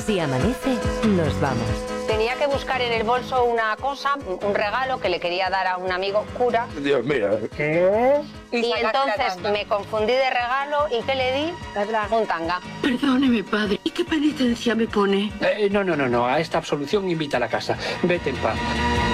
Si amanece, nos vamos. Tenía que buscar en el bolso una cosa, un regalo que le quería dar a un amigo cura. Dios mío. Y entonces me confundí de regalo y ¿qué le di? Un tanga. Perdóneme, padre. ¿Y qué penitencia me pone? No. A esta absolución invita a la casa. Vete en paz.